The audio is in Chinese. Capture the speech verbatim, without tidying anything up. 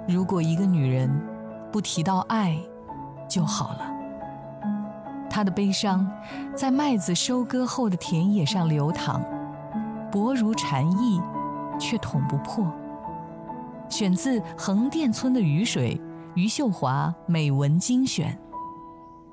如果一个女人不提到爱就好了。她的悲伤在麦子收割后的田野上流淌，薄如蝉翼，却捅不破。选自横店村的雨水，余秀华美文精选。